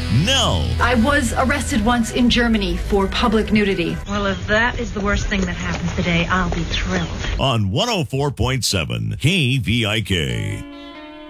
No. I was arrested once in Germany for public nudity. Well, if that is the worst thing that happens today, I'll be thrilled. On 104.7 KVIK.